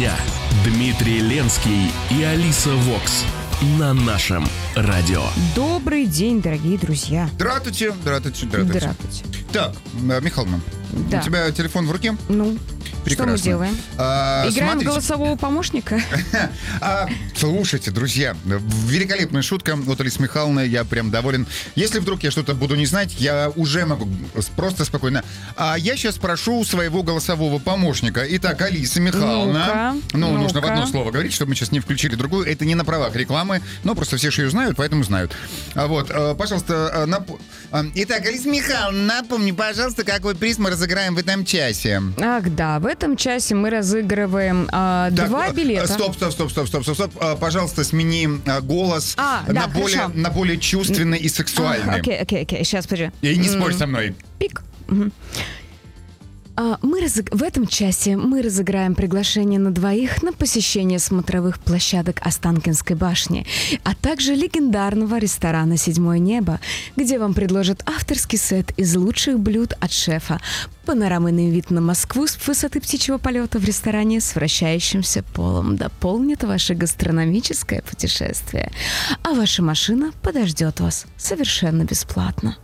друзья, Дмитрий Ленский и Алиса Вокс на нашем радио. Добрый день, дорогие друзья. Здравствуйте. Так, Михайловна, Да. у тебя телефон в руке? Ну, Прекрасно. что мы делаем? Играем Смотрите. в голосового помощника? Слушайте, друзья, великолепная шутка от Алисы Михайловны, я прям доволен. Если вдруг я что-то буду не знать, я уже могу просто спокойно. Я сейчас прошу своего голосового помощника. Итак, Алиса Михайловна. Ну-ка. Нужно в одно слово говорить, чтобы мы сейчас не включили другую. Это не на правах рекламы, но просто все же ее знают, поэтому знают. Вот, пожалуйста, Итак, Алиса Михайловна, напомни, пожалуйста, какой приз мы разыграем в этом часе. Ах, да, в этом часе мы разыгрываем 2 билета. Стоп. Пожалуйста, смени голос на более чувственный и сексуальный. Окей, сейчас, подожди. И не спорь со мной. Пик. В этом часе мы разыграем приглашение на 2 на посещение смотровых площадок Останкинской башни, а также легендарного ресторана «Седьмое небо», где вам предложат авторский сет из лучших блюд от шефа, панорамный вид на Москву с высоты птичьего полета в ресторане с вращающимся полом дополнит ваше гастрономическое путешествие, а ваша машина подождет вас совершенно бесплатно.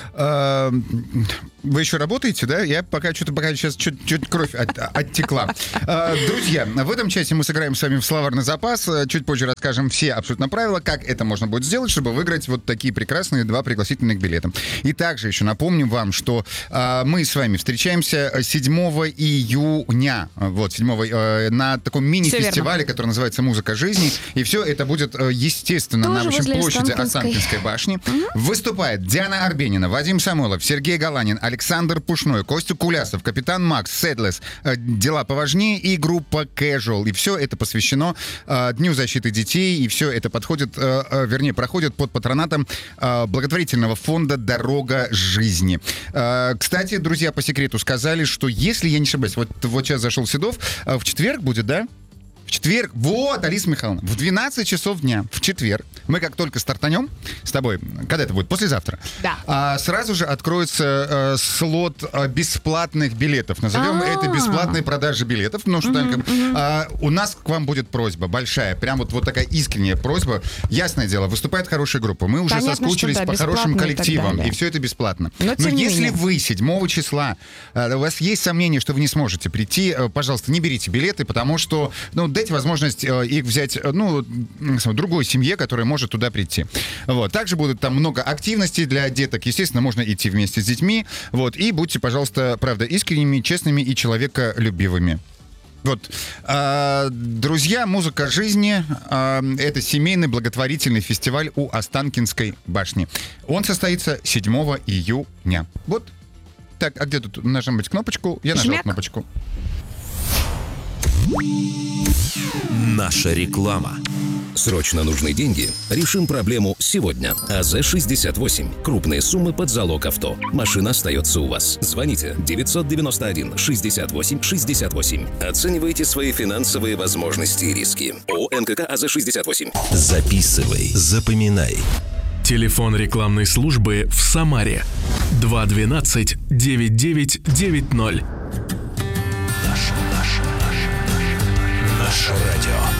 Вы еще работаете, да? Я пока сейчас чуть кровь оттекла. Друзья, в этом часе мы сыграем с вами в словарный запас. Чуть позже расскажем все абсолютно правила, как это можно будет сделать, чтобы выиграть вот такие прекрасные 2 пригласительных билета. И также еще напомним вам, что мы с вами встречаемся 7 июня, вот, 7 на таком мини-фестивале, который называется «Музыка жизни». И все это будет, естественно, тоже на общем площади Останкинской башни. Выступает Диана Арбенина, Вадим Самойлов, Сергей Галанин, Александр Пушной, Костя Кулясов, Капитан Макс, Седлес, «Дела поважнее» и группа Casual. И все это посвящено Дню защиты детей, и все это проходит под патронатом благотворительного фонда «Дорога жизни». Кстати, друзья, по секрету сказали, что если я не ошибаюсь, вот сейчас зашел Седов, в четверг будет, да? В четверг, вот, Алиса Михайловна, в 12 часов дня, в четверг, мы как только стартанем с тобой, когда это будет? Послезавтра. Да. Сразу же откроется слот бесплатных билетов. Назовем это бесплатной продажи билетов. Ну, что у нас к вам будет просьба большая, прям вот такая искренняя просьба. Ясное дело, выступает хорошая группа. Мы уже соскучились по хорошим коллективам, и все это бесплатно. Но если вы 7 числа, у вас есть сомнение, что вы не сможете прийти, пожалуйста, не берите билеты, потому что, дайте возможность их взять, другой семье, которая может туда прийти. Вот. Также будут там много активностей для деток. Естественно, можно идти вместе с детьми. Вот. И будьте, пожалуйста, правда, искренними, честными и человеколюбивыми. Вот. Друзья, «Музыка жизни» — это семейный благотворительный фестиваль у Останкинской башни. Он состоится 7 июня. Вот. Так, а где тут нажимать кнопочку? Я нажал кнопочку. Наша реклама. Срочно нужны деньги? Решим проблему сегодня. АЗ-68. Крупные суммы под залог авто. Машина остается у вас. Звоните 991-68-68. Оценивайте свои финансовые возможности и риски. ООО НКК АЗ-68. Записывай, запоминай. Телефон рекламной службы в Самаре 212-9990. Наше радио.